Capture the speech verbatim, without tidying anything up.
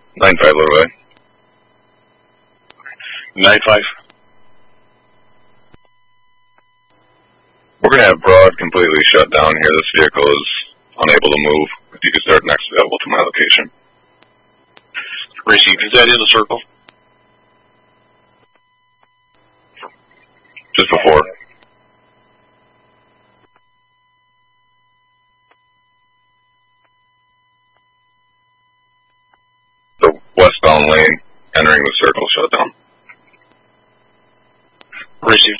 nine five Little Way. nine five. We're going to have Broad completely shut down here. This vehicle is unable to move. If you could start next available to my location. Receive. Is that in the circle? Just before. The westbound lane entering the circle shut down. Received.